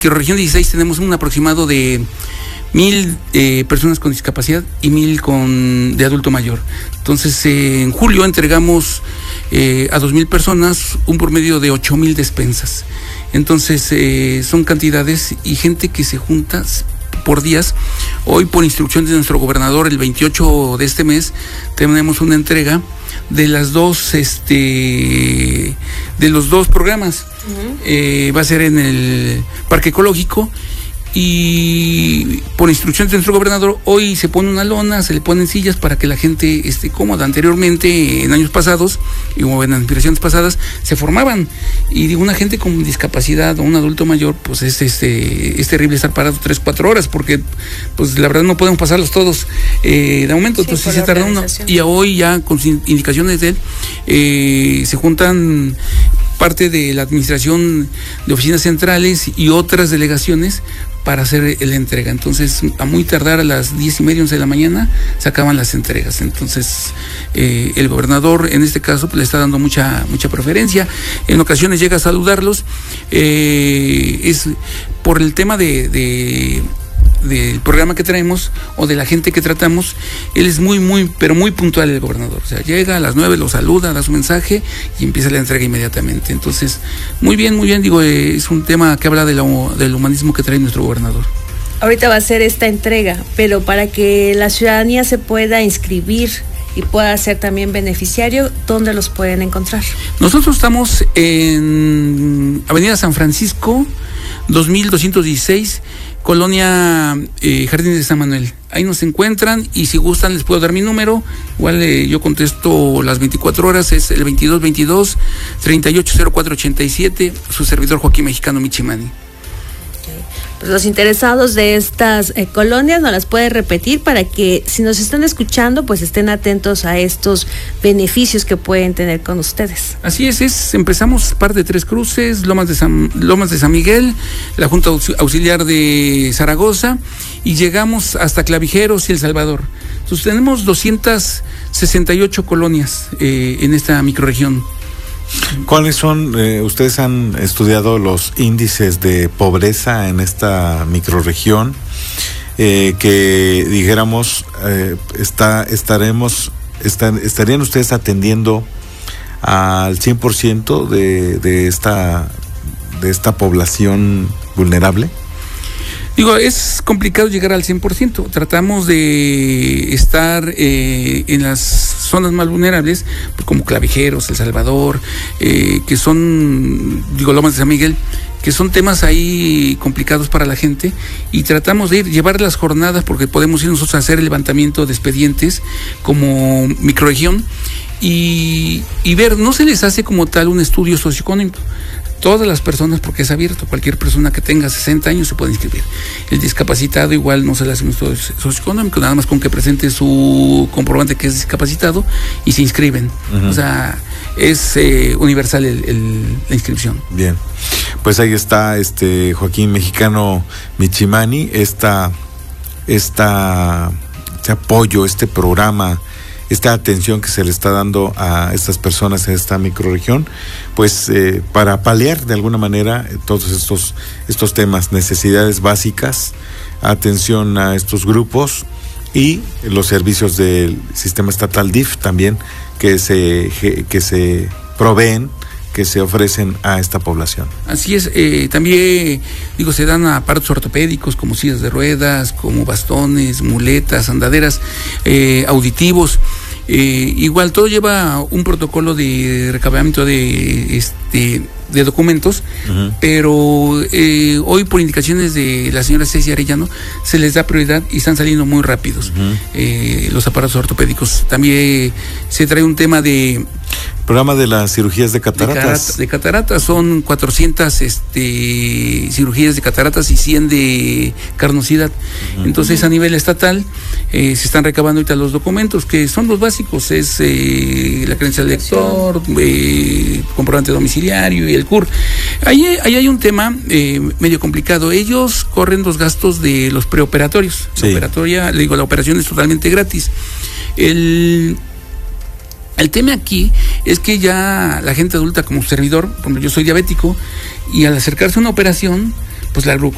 microrregión 16 tenemos un aproximado de 1,000 personas con discapacidad y 1,000 de adulto mayor. Entonces, en julio entregamos a 2,000 personas un promedio de 8,000 despensas. Entonces, son cantidades y gente que se junta por días. Hoy, por instrucción de nuestro gobernador, el 28 de este mes, tenemos una entrega de las dos, de los dos programas. Va a ser en el Parque Ecológico. Y por instrucción de nuestro gobernador, hoy se pone una lona, se le ponen sillas para que la gente esté cómoda. Anteriormente, en años pasados, o en aspiraciones pasadas, se formaban. Y digo, una gente con discapacidad o un adulto mayor, pues es terrible estar parado 3-4 horas, porque pues la verdad no podemos pasarlos todos de momento. Sí, entonces se tarda uno. Y hoy ya con indicaciones de él, se juntan parte de la administración de oficinas centrales y otras delegaciones para hacer la entrega. Entonces, a muy tardar a las 10:30, 11 de la mañana, se acaban las entregas. Entonces, el gobernador, en este caso, pues, le está dando mucha preferencia. En ocasiones llega a saludarlos. Es por el tema del programa que traemos o de la gente que tratamos. Él es pero muy puntual, el gobernador. O sea, llega a las 9, lo saluda, da su mensaje y empieza la entrega inmediatamente. Entonces, muy bien, digo, es un tema que habla del humanismo que trae nuestro gobernador. Ahorita va a ser esta entrega, pero para que la ciudadanía se pueda inscribir y pueda ser también beneficiario, ¿dónde los pueden encontrar? Nosotros estamos en Avenida San Francisco, 2216, Colonia Jardines de San Manuel. Ahí nos encuentran y si gustan les puedo dar mi número. Igual yo contesto las 24 horas, es el 2222-380487, su servidor Joaquín Mexicano Michimani. Pues los interesados de estas colonias nos las puede repetir para que si nos están escuchando pues estén atentos a estos beneficios que pueden tener con ustedes. Así es, empezamos parte de Tres Cruces, Lomas de San Miguel, la Junta Auxiliar de Zaragoza y llegamos hasta Clavijeros y El Salvador. Entonces tenemos 268 colonias en esta microrregión. ¿Cuáles son, ustedes han estudiado los índices de pobreza en esta microrregión? Que dijéramos, ¿estarían ustedes atendiendo al 100% de esta población vulnerable? Digo, es complicado llegar al 100%. Tratamos de estar en las zonas más vulnerables, pues como Clavijeros, El Salvador, que son, Lomas de San Miguel, que son temas ahí complicados para la gente, y tratamos de llevar las jornadas, porque podemos ir nosotros a hacer el levantamiento de expedientes como microrregión y ver, no se les hace como tal un estudio socioeconómico. Todas las personas, porque es abierto, cualquier persona que tenga 60 años se puede inscribir. El discapacitado igual no se le hace un estudio socioeconómico, nada más con que presente su comprobante que es discapacitado y se inscriben. Uh-huh. O sea, es universal la inscripción. Bien, pues ahí está Joaquín Mexicano Michimani, este apoyo, este programa, esta atención que se le está dando a estas personas en esta microrregión, pues para paliar de alguna manera todos estos temas, necesidades básicas, atención a estos grupos y los servicios del sistema estatal DIF también que se proveen, que se ofrecen a esta población. Así es, también se dan aparatos ortopédicos como sillas de ruedas, como bastones, muletas, andaderas, auditivos. Igual todo lleva un protocolo de recabamiento de documentos, uh-huh. Pero hoy por indicaciones de la señora Ceci Arellano se les da prioridad y están saliendo muy rápidos. Uh-huh. Los aparatos ortopédicos. También se trae un tema de programa de las cirugías de cataratas. De cataratas son 400 cirugías de cataratas y 100 de carnosidad. Uh-huh. Entonces a nivel estatal se están recabando ahorita los documentos que son los básicos, es la credencial del lector, comprobante domiciliario y el CUR. Ahí hay un tema medio complicado. Ellos corren los gastos de los preoperatorios. Sí. La operación es totalmente gratis. El tema aquí es que ya la gente adulta como servidor, por ejemplo, yo soy diabético, y al acercarse a una operación, pues la glucosa